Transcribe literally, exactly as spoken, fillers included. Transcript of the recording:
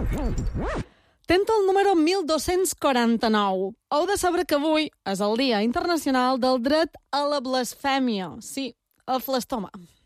Tento el número mil dos-cents quaranta-nou. Heu de saber que avui és el Dia Internacional del Dret a la Blasfèmia. Sí, el flestoma.